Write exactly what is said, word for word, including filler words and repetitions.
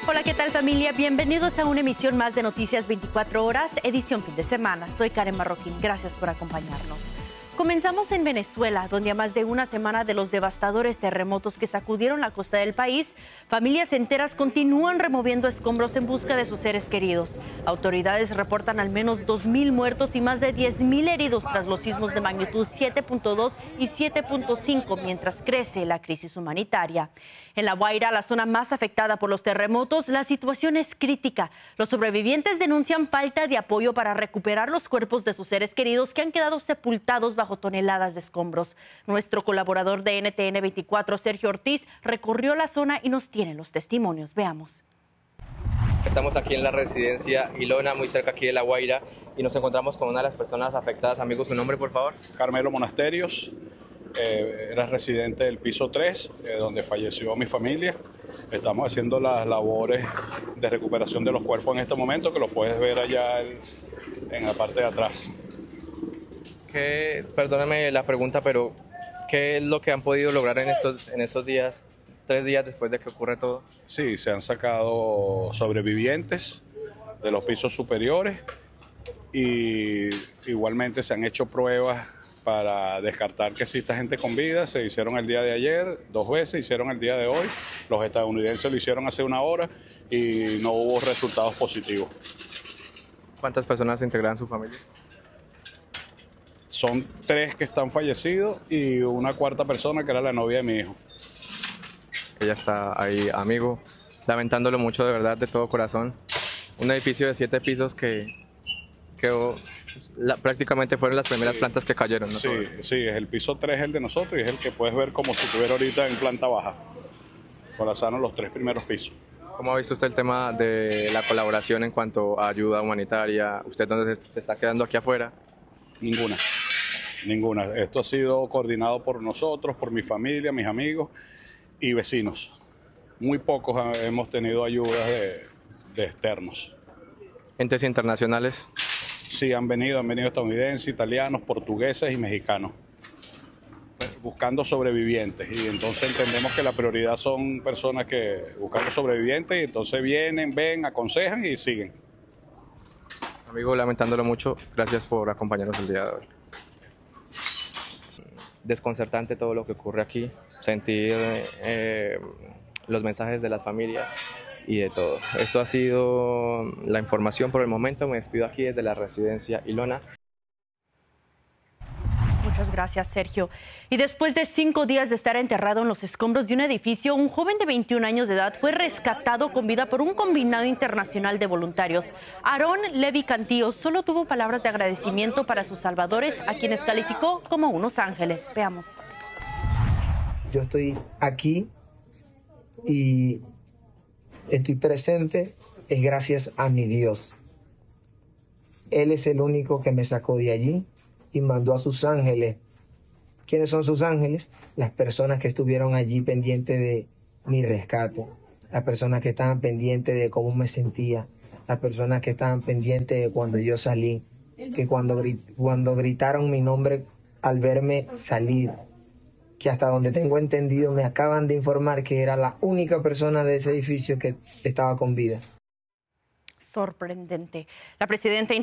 Hola, ¿qué tal, familia? Bienvenidos a una emisión más de Noticias veinticuatro horas, edición fin de semana. Soy Karen Marroquín, gracias por acompañarnos. Comenzamos en Venezuela, donde a más de una semana de los devastadores terremotos que sacudieron la costa del país, familias enteras continúan removiendo escombros en busca de sus seres queridos. Autoridades reportan al menos dos mil muertos y más de diez mil heridos tras los sismos de magnitud siete punto dos y siete punto cinco, mientras crece la crisis humanitaria. En La Guaira, la zona más afectada por los terremotos, la situación es crítica. Los sobrevivientes denuncian falta de apoyo para recuperar los cuerpos de sus seres queridos que han quedado sepultados bajo toneladas de escombros. Nuestro colaborador de N T N veinticuatro, Sergio Ortiz, recorrió la zona y nos tiene los testimonios. Veamos. Estamos aquí en la residencia Ilona, muy cerca aquí de La Guaira, y nos encontramos con una de las personas afectadas. Amigo, ¿su nombre, por favor? Carmelo Monasterios, eh, era residente del piso tres, eh, donde falleció mi familia. Estamos haciendo las labores de recuperación de los cuerpos en este momento, que los puedes ver allá en, en la parte de atrás. ¿Qué, perdóname la pregunta, pero qué es lo que han podido lograr en estos, en estos días, tres días después de que ocurre todo? Sí, se han sacado sobrevivientes de los pisos superiores y igualmente se han hecho pruebas para descartar que exista gente con vida. Se hicieron el día de ayer, dos veces, hicieron el día de hoy. Los estadounidenses lo hicieron hace una hora y no hubo resultados positivos. ¿Cuántas personas integran su familia? Son tres que están fallecidos y una cuarta persona que era la novia de mi hijo. Ella está ahí, amigo, lamentándolo mucho de verdad, de todo corazón. Un edificio de siete pisos que, que la, prácticamente fueron las primeras sí, plantas que cayeron, ¿no? Sí, sí, es el piso tres, el de nosotros, y es el que puedes ver como si estuviera ahorita en planta baja. Colazaron los tres primeros pisos. ¿Cómo ha visto usted el tema de la colaboración en cuanto a ayuda humanitaria? ¿Usted dónde se está quedando aquí afuera? Ninguna. Ninguna. Esto ha sido coordinado por nosotros, por mi familia, mis amigos y vecinos. Muy pocos hemos tenido ayudas de, de externos. ¿Entes internacionales? Sí, han venido, han venido estadounidenses, italianos, portugueses y mexicanos, buscando sobrevivientes. Y entonces entendemos que la prioridad son personas que buscan sobrevivientes y entonces vienen, ven, aconsejan y siguen. Amigo, lamentándolo mucho, gracias por acompañarnos el día de hoy. Desconcertante todo lo que ocurre aquí, sentir eh, los mensajes de las familias y de todo. Esto ha sido la información por el momento. Me despido aquí desde la residencia Ilona. Muchas gracias, Sergio. Y después de cinco días de estar enterrado en los escombros de un edificio, un joven de veintiún años de edad fue rescatado con vida por un combinado internacional de voluntarios. Aarón Levi Cantillo solo tuvo palabras de agradecimiento para sus salvadores, a quienes calificó como unos ángeles. Veamos. Yo estoy aquí y estoy presente es gracias a mi Dios. Él es el único que me sacó de allí y mandó a sus ángeles. ¿Quiénes son sus ángeles? Las personas que estuvieron allí pendientes de mi rescate, las personas que estaban pendientes de cómo me sentía, las personas que estaban pendientes de cuando yo salí, que cuando, grit cuando gritaron mi nombre al verme salir, que hasta donde tengo entendido me acaban de informar que era la única persona de ese edificio que estaba con vida. Sorprendente. La presidenta